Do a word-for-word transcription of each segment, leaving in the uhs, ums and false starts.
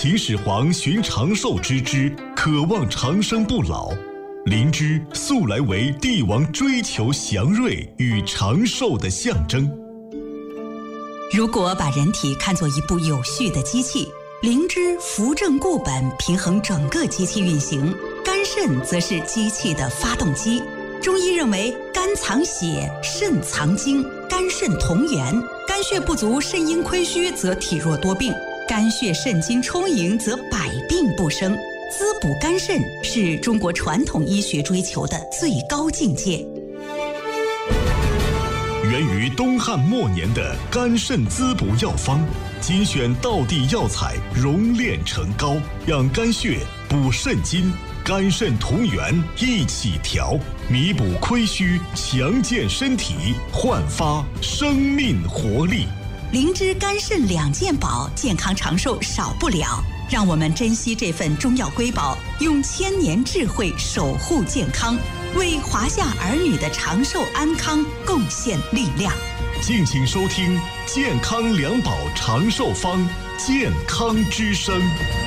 秦始皇寻长寿之枝，渴望长生不老。灵芝素来为帝王追求祥瑞与长寿的象征。 如果把人体看作一部有序的机器，灵芝扶正固本，平衡整个机器运行；肝肾则是机器的发动机。中医认为，肝藏血，肾藏精，肝肾同源。肝血不足、肾阴亏虚，则体弱多病；肝血肾精充盈，则百病不生。滋补肝肾是中国传统医学追求的最高境界。 源于东汉末年的肝肾滋补药方，精选道地药材，熔炼成膏，让肝血补肾精，肝肾同源一起调，弥补亏虚，强健身体，焕发生命活力。 灵芝肝肾两件宝，健康长寿少不了。让我们珍惜这份中药瑰宝，用千年智慧守护健康，为华夏儿女的长寿安康贡献力量。 敬请收听健康两宝长寿方，健康之声。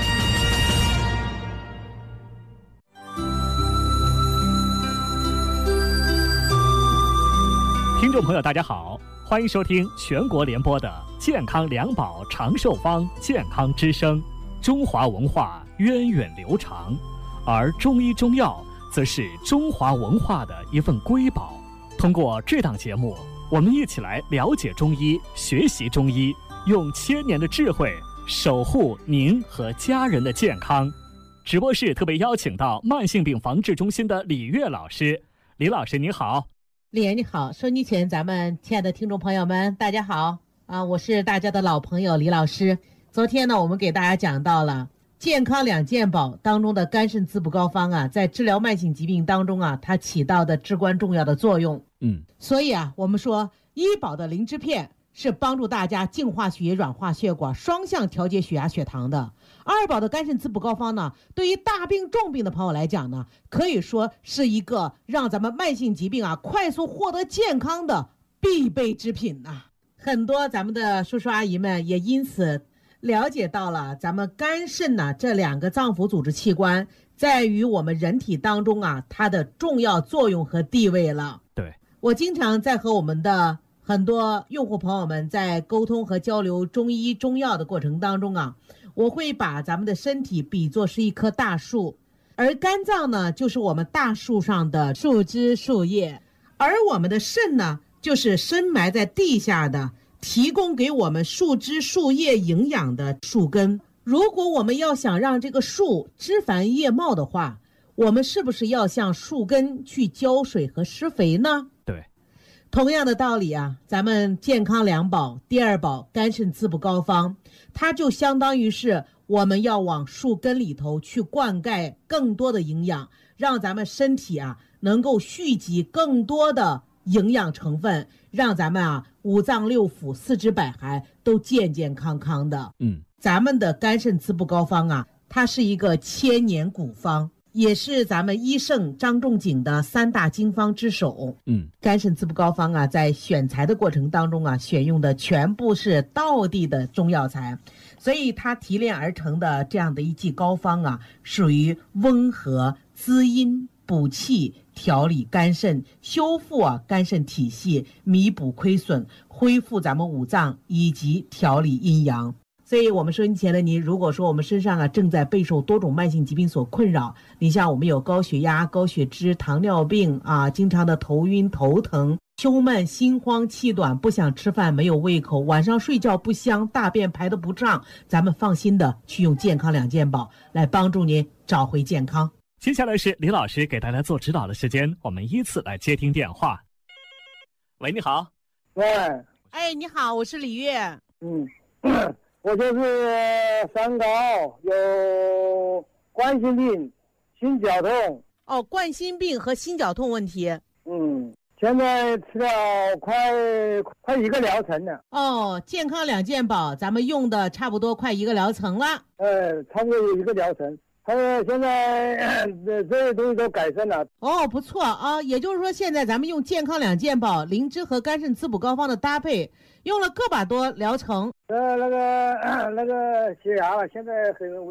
听众朋友大家好，欢迎收听全国联播的健康两宝长寿方，健康之声。中华文化源远流长，而中医中药则是中华文化的一份瑰宝。通过这档节目，我们一起来了解中医，学习中医，用千年的智慧守护您和家人的健康。直播室特别邀请到慢性病防治中心的李月老师。李老师你好。 李岩你好，收音机前咱们亲爱的听众朋友们大家好啊，我是大家的老朋友李老师。昨天呢，我们给大家讲到了健康两件宝当中的肝肾滋补膏方啊，在治疗慢性疾病当中啊，它起到的至关重要的作用。 嗯， 所以啊，我们说医保的灵芝片是帮助大家净化血液、软化血管，双向调节血压、血糖的。二宝的肝肾滋补膏方呢，对于大病重病的朋友来讲呢，可以说是一个让咱们慢性疾病啊快速获得健康的必备之品呐、啊。很多咱们的叔叔阿姨们也因此了解到了咱们肝肾呢、啊、这两个脏腑组织器官在于我们人体当中啊它的重要作用和地位了。 对， 我经常在和我们的很多用户朋友们在沟通和交流中医中药的过程当中啊，我会把咱们的身体比作是一棵大树，而肝脏呢就是我们大树上的树枝树叶，而我们的肾呢就是深埋在地下的提供给我们树枝树叶营养的树根。如果我们要想让这个树枝繁叶茂的话，我们是不是要向树根去浇水和施肥呢？ 对， 同样的道理啊，咱们健康两宝第二宝肝肾滋补膏方，它就相当于是我们要往树根里头去灌溉更多的营养，让咱们身体啊能够蓄积更多的营养成分，让咱们啊五脏六腑四肢百骸都健健康康的。 嗯， 咱们的肝肾滋补膏方啊，它是一个千年古方，也是咱们医圣张仲景的三大经方之首。 嗯， 肝肾滋补膏方啊，在选材的过程当中啊，选用的全部是道地的中药材，所以它提炼而成的这样的一剂膏方啊，属于温和滋阴补气，调理肝肾，修复啊肝肾体系，弥补亏损，恢复咱们五脏，以及调理阴阳。所以我们收音前的您，如果说我们身上啊正在备受多种慢性疾病所困扰，你像我们有高血压、高血脂、糖尿病啊，经常的头晕头疼、胸闷、心慌、气短，不想吃饭、没有胃口，晚上睡觉不香，大便排得不畅，咱们放心的去用健康两件宝来帮助您找回健康。 接下来是李老师给大家做指导的时间，我们依次来接听电话。喂，你好。 喂， 哎，你好，我是李月。 嗯，我就是三高，有冠心病、心绞痛。 哦，冠心病和心绞痛问题。 嗯，现在吃了快快一个疗程了。 哦，健康两件宝，咱们用的差不多快一个疗程了。 呃，差不多有一个疗程。他说现在这这些东西都改善了。 哦，不错啊，也就是说现在咱们用健康两件宝灵芝和肝肾滋补膏方的搭配，用了个把多疗程。 呃，那个那个血压了，现在很